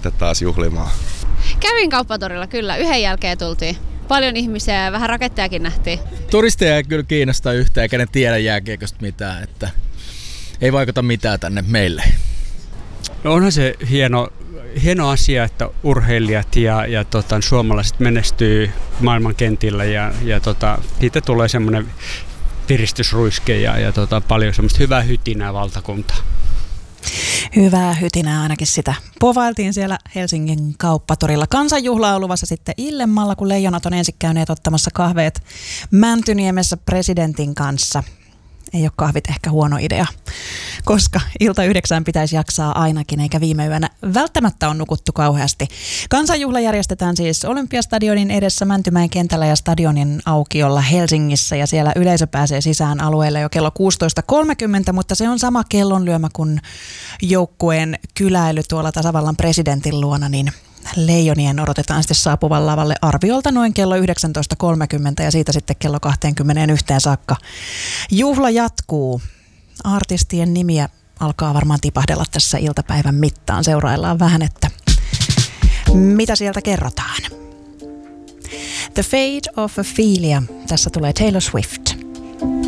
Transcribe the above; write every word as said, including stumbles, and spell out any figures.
lähteä taas juhlimaan. Kävin kauppatorilla kyllä, yhden jälkeen tultiin. Paljon ihmisiä ja vähän rakettejakin nähtiin. Turisteja ei kyllä kiinnosta yhtään, eikä ne tiedä jääkiekosta mitään, että ei vaikuta mitään tänne meille. No onhan se hieno, hieno asia, että urheilijat ja, ja tota, suomalaiset menestyy maailmankentillä ja, ja tota, siitä tulee semmoinen piristysruiske ja, ja tota, paljon semmoista hyvää hytinää valtakuntaa. Hyvää hytinää ainakin sitä. Povailtiin siellä Helsingin kauppatorilla. Kansanjuhla on luvassa sitten illemmalla, kun leijonat on ensin käyneet ottamassa kahveet Mäntyniemessä presidentin kanssa. Ei ole kahvit ehkä huono idea, koska ilta yhdeksään pitäisi jaksaa ainakin, eikä viime yönä välttämättä on nukuttu kauheasti. Kansanjuhla järjestetään siis Olympiastadionin edessä Mäntymäen kentällä ja stadionin aukiolla Helsingissä, ja siellä yleisö pääsee sisään alueelle jo kello kuusitoista kolmekymmentä, mutta se on sama kellonlyömä kuin joukkueen kyläily tuolla tasavallan presidentin luona, niin leijonien odotetaan sitten saapuvan lavalle arviolta noin kello yhdeksäntoista kolmekymmentä ja siitä sitten kello kaksikymmentäyksi saakka. Juhla jatkuu. Artistien nimiä alkaa varmaan tipahdella tässä iltapäivän mittaan. Seuraillaan vähän, että mitä sieltä kerrotaan. The Fate of Ophelia. Tässä tulee Taylor Swift.